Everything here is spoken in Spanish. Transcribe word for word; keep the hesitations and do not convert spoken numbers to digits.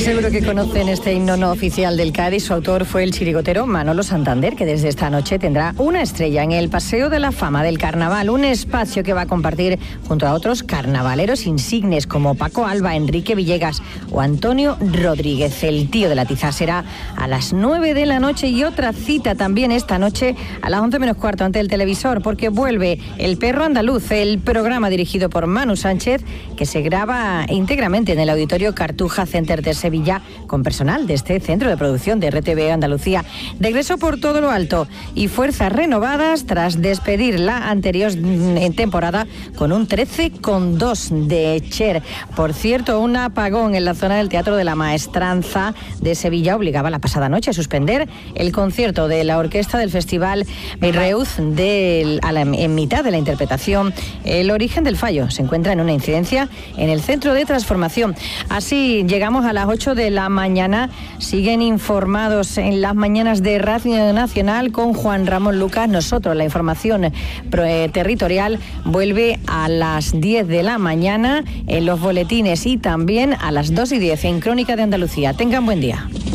Seguro que conocen este himno no oficial del Cádiz. Su autor fue el chirigotero Manolo Santander, que desde esta noche tendrá una estrella en el Paseo de la Fama del Carnaval, un espacio que va a compartir junto a otros carnavaleros insignes como Paco Alba, Enrique Villegas o Antonio Rodríguez. El tío de la tiza será a las nueve de la noche y otra cita también esta noche a las once menos cuarto ante el televisor, porque vuelve El Perro Andaluz, el programa dirigido por Manu Sánchez, que se graba íntegramente en el Auditorio Cartuja Center de Sevilla, con personal de este centro de producción de R T V Andalucía. Regreso por todo lo alto y fuerzas renovadas tras despedir la anterior en temporada con un trece coma dos de Cher. Por cierto, un apagón en la zona del Teatro de la Maestranza de Sevilla obligaba la pasada noche a suspender el concierto de la orquesta del Festival Reuz del, a la, en mitad de la interpretación. El origen del fallo se encuentra en una incidencia en el centro de transformación. Así llegamos a las ocho de la mañana. Siguen informados en las mañanas de Radio Nacional con Juan Ramón Lucas. Nosotros la información eh, territorial vuelve a las diez de la mañana en los boletines y también a las dos y diez en Crónica de Andalucía. Tengan buen día.